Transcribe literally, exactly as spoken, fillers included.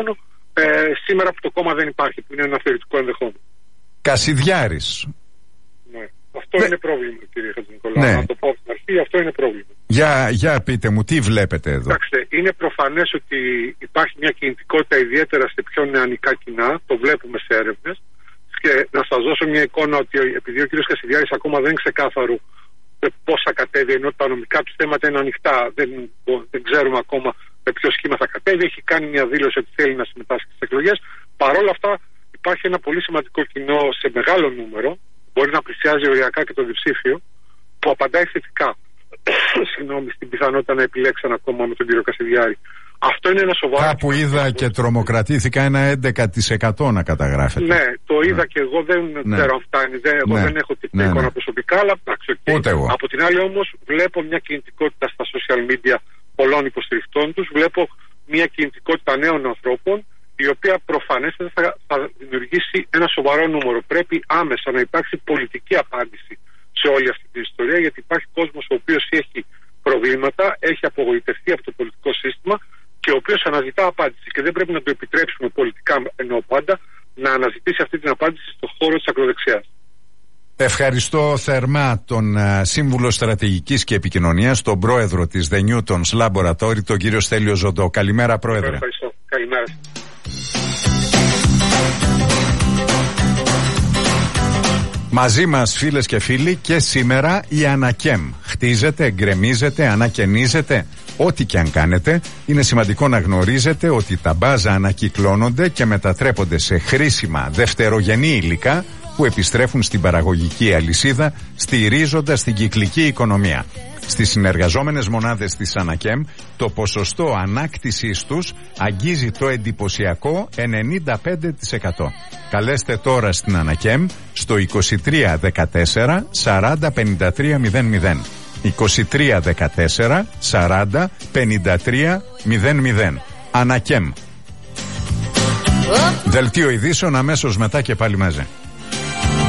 ε, σήμερα που το κόμμα δεν υπάρχει, που είναι ένα θεωρητικό ενδεχόμενο. Κασιδιάρης. Ναι. Αυτό Δε... είναι πρόβλημα, κύριε Χατζηνικολάου. Ναι. Να το πω από την αρχή, αυτό είναι πρόβλημα. Για, για πείτε μου, τι βλέπετε εδώ. Κοιτάξτε, είναι προφανές ότι υπάρχει μια κινητικότητα ιδιαίτερα σε πιο νεανικά κοινά, το βλέπουμε σε έρευνες. Και να σας δώσω μια εικόνα ότι επειδή ο κύριος Κασιδιάρης ακόμα δεν είναι ξεκάθαρο πώς θα κατέβει, ενώ τα νομικά του θέματα είναι ανοιχτά, δεν, δεν ξέρουμε ακόμα με ποιο σχήμα θα κατέβει. Έχει κάνει μια δήλωση ότι θέλει να συμμετάσχει στις εκλογές. Παρ' όλα αυτά, υπάρχει ένα πολύ σημαντικό κοινό σε μεγάλο νούμερο, μπορεί να πλησιάζει οριακά και το διψήφιο, που απαντάει θετικά. Συγγνώμη, στην πιθανότητα να επιλέξει ένα κόμμα με τον κύριο Κασιδιάρη. Αυτό είναι ένα σοβαρό. Κάπου είδα και τρομοκρατήθηκα ένα έντεκα τοις εκατό να καταγράφεται. Ναι, το είδα ναι. και εγώ δεν ναι. ξέρω αν φτάνει. Δεν, εγώ ναι. δεν έχω την ναι, εικόνα ναι. προσωπικά, αλλά εντάξει. Okay. Ούτε εγώ. Από την άλλη όμως βλέπω μια κινητικότητα στα social media πολλών υποστηριχτών τους. Βλέπω μια κινητικότητα νέων ανθρώπων, η οποία προφανέστατα θα, θα δημιουργήσει ένα σοβαρό νούμερο. Πρέπει άμεσα να υπάρξει πολιτική απάντηση σε όλη αυτή την ιστορία, γιατί υπάρχει κόσμος ο οποίος έχει προβλήματα, έχει απογοητευτεί από το πολιτικό σύστημα και ο οποίος αναζητά απάντηση. Και δεν πρέπει να το επιτρέψουμε πολιτικά, εννοώ πάντα, να αναζητήσει αυτή την απάντηση στον χώρο της ακροδεξιάς. Ευχαριστώ θερμά τον uh, Σύμβουλο Στρατηγικής και Επικοινωνίας, τον πρόεδρο της The Newtons Laboratory, τον κύριο Στέλιο Ζοντό. Καλημέρα, πρόεδρε. Ευχαριστώ. Καλημέρα. Μαζί μας, φίλες και φίλοι, και σήμερα η Ανακέμ. Χτίζετε, γκρεμίζετε, ανακαινίζετε. Ό,τι και αν κάνετε, είναι σημαντικό να γνωρίζετε ότι τα μπάζα ανακυκλώνονται και μετατρέπονται σε χρήσιμα δευτερογενή υλικά που επιστρέφουν στην παραγωγική αλυσίδα, στηρίζοντας την κυκλική οικονομία. Στις συνεργαζόμενες μονάδες της Ανακέμ, το ποσοστό ανάκτησής τους αγγίζει το εντυπωσιακό ενενήντα πέντε τοις εκατό. Καλέστε τώρα στην Ανακέμ στο είκοσι τρία δεκατέσσερα σαράντα πενήντα τρία μηδέν μηδέν. είκοσι τρία δεκατέσσερα σαράντα πενήντα τρία μηδέν μηδέν. Ανακέμ. Δελτίο ειδήσεων αμέσως μετά και πάλι μαζί.